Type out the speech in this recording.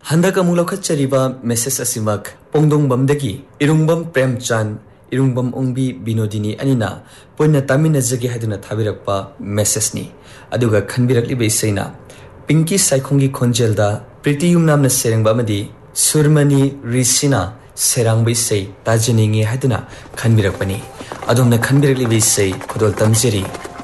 हंदक Amul लौखꯠचरिबा message असिमक पोंगदोंगबमदगी इरुंगबम Premchand इरुंगबम ओंबी Binodini अनिना पुन्ना तामिनजगे हादुना थाबिरकपा मेसेजनी अदुगा खनबिरकलिबे इसैना Pinky साइखोंगी खोंजेलदा प्रीति युमनामना सेरंगबा अमदी सुरमनी रिसिना सेरांगबा इसै ताजनिंगे हादुना खनबिरकपनी अदोमना खनबिरकलिबे इसै खुदोल तमजेरी।